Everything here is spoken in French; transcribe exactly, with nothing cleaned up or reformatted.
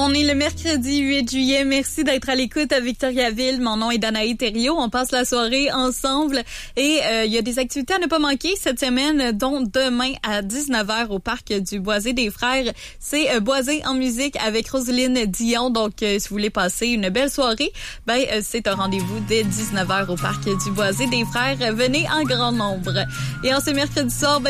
On est le mercredi huit juillet. Merci d'être à l'écoute à Victoriaville. Mon nom est Danaï Thériault. On passe la soirée ensemble et euh, il y a des activités à ne pas manquer cette semaine, dont demain à dix-neuf heures au parc du Boisé des Frères. C'est euh, Boisé en musique avec Roseline Dion. Donc, euh, si vous voulez passer une belle soirée, ben euh, c'est un rendez-vous dès dix-neuf heures au parc du Boisé des Frères. Venez en grand nombre. Et en ce mercredi soir, ben,